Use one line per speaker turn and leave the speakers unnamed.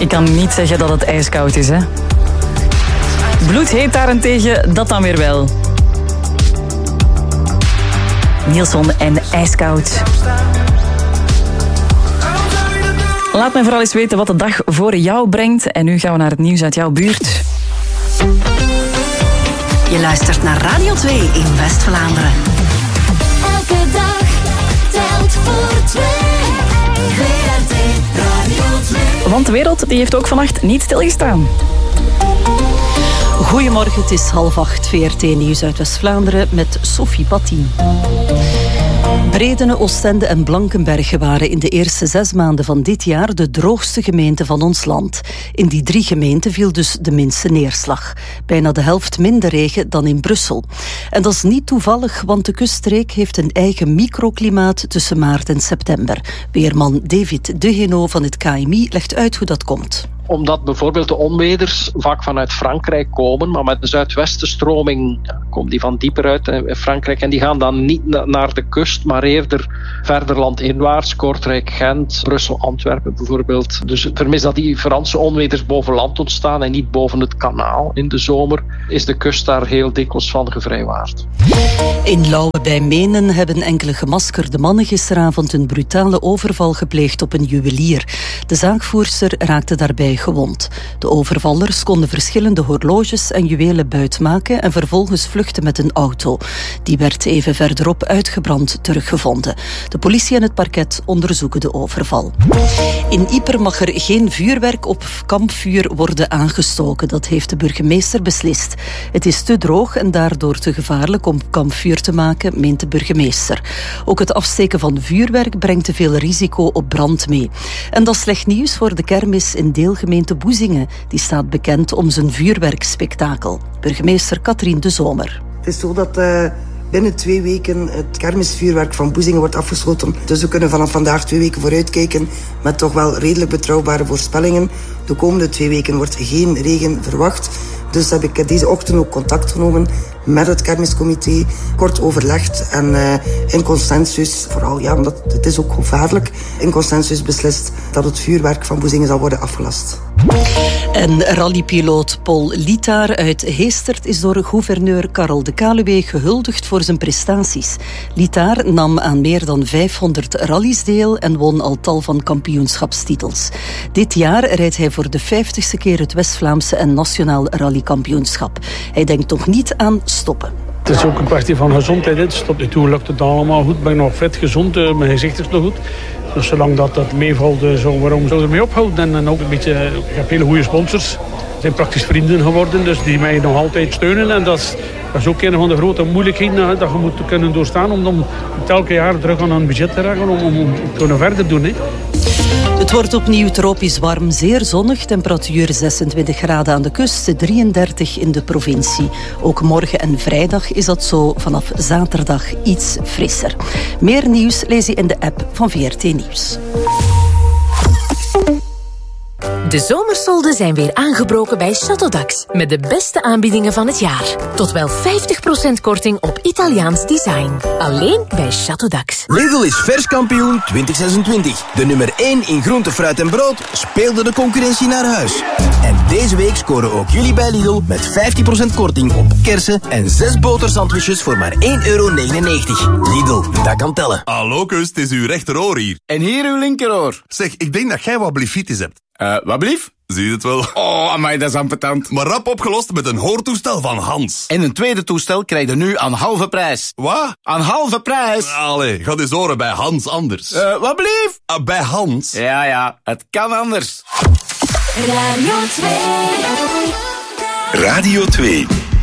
Ik kan niet zeggen dat het ijskoud is, hè. Bloedheet daarentegen, dat dan weer wel. Nilsson en ijskoud. Laat mij vooral eens weten wat de dag voor jou brengt. En nu gaan we naar het nieuws uit jouw buurt.
Je luistert naar Radio 2 in West-Vlaanderen.
Elke dag telt voor 2. VRT Radio 2.
Want de wereld die heeft ook vannacht niet stilgestaan.
Goedemorgen, het is 7:30 VRT Nieuws uit West-Vlaanderen met Sophie Pattien. Bredene, Oostende en Blankenberge waren in de eerste 6 maanden van dit jaar de droogste gemeenten van ons land. In die 3 gemeenten viel dus de minste neerslag. Bijna de helft minder regen dan in Brussel. En dat is niet toevallig, want de kuststreek heeft een eigen microklimaat tussen maart en september. Weerman David Deheno van het KMI legt uit hoe dat komt.
Omdat bijvoorbeeld de onweders vaak vanuit Frankrijk komen, maar met de zuidwestenstroming komt die van dieper uit in Frankrijk en die gaan dan niet naar de kust, maar eerder verder landinwaarts, Kortrijk, Gent, Brussel, Antwerpen bijvoorbeeld. Dus vermis dat die Franse onweders boven land ontstaan en niet boven het kanaal in de zomer, is de kust daar heel dikwijls van gevrijwaard.
In Lauwe bij Menen hebben enkele gemaskerde mannen gisteravond een brutale overval gepleegd op een juwelier. De zaakvoerster raakte daarbij gewond. De overvallers konden verschillende horloges en juwelen buitmaken en vervolgens vluchten met een auto. Die werd even verderop uitgebrand teruggevonden. De politie en het parket onderzoeken de overval. In Ieper mag er geen vuurwerk op kampvuur worden aangestoken. Dat heeft de burgemeester beslist. Het is te droog en daardoor te gevaarlijk om kampvuur te maken, meent de burgemeester. Ook het afsteken van vuurwerk brengt te veel risico op brand mee. En dat is slecht nieuws voor de kermis in deelgemeente Boezingen. Die staat bekend om zijn vuurwerkspektakel. Burgemeester Katrien de Zomer.
Het is zo dat binnen 2 weken het kermisvuurwerk van Boezingen wordt afgesloten. Dus we kunnen vanaf vandaag 2 weken vooruitkijken met toch wel redelijk betrouwbare voorspellingen. De komende 2 weken wordt geen regen verwacht. Dus heb ik deze ochtend ook contact genomen met het kermiscomité, kort overlegd en in consensus, vooral ja, omdat het is ook gevaarlijk, in consensus beslist dat het vuurwerk van Boezingen zal worden afgelast.
En rallypiloot Paul Litaar uit Heestert is door gouverneur Karel de Kaluwe gehuldigd voor zijn prestaties. Litaar nam aan meer dan 500 rallies deel en won al tal van kampioenschapstitels. Dit jaar rijdt hij voor de 50ste keer het West-Vlaamse en Nationaal Rallykampioenschap. Hij denkt nog niet aan stoppen.
Het is ook een kwestie van gezondheid. Tot nu toe lukt het allemaal goed. Ben ik nog fit, gezond, mijn gezicht is nog goed. Dus zolang dat meevalt, waarom zou ik ermee ophouden? En ook een beetje, ik heb hele goede sponsors. Ze zijn praktisch vrienden geworden, dus die mij nog altijd steunen. En dat is ook een van de grote moeilijkheden dat je moet kunnen doorstaan om elke jaar terug aan een budget te raken, om te kunnen verder doen. Hè.
Het wordt opnieuw tropisch warm, zeer zonnig. Temperatuur 26 graden aan de kust, 33 in de provincie. Ook morgen en vrijdag is dat zo, vanaf zaterdag iets frisser. Meer nieuws lees je in de app van VRT Nieuws.
De zomersolden zijn weer aangebroken bij Château met de beste aanbiedingen van het jaar. Tot wel 50% korting op Italiaans design. Alleen bij Château.
Lidl is verskampioen 2026. De nummer 1 in groente, fruit en brood speelde de concurrentie naar huis. En deze week scoren ook jullie bij Lidl met 15% korting op kersen en 6 botersandwiches voor maar €1,99. Lidl, dat kan tellen.
Hallo kus, het is uw rechteroor hier.
En hier uw linkeroor.
Zeg, ik denk dat jij wat blifitis hebt.
Wat blief?
Zie je het wel?
Oh, amai, dat is ambetant.
Maar rap opgelost met een hoortoestel van Hans.
En een tweede toestel krijg je nu aan halve prijs.
Wat?
Aan halve prijs?
Allee, ga eens horen bij Hans anders.
Wat blief?
Bij Hans.
Ja, het kan anders.
Radio 2.
Radio 2.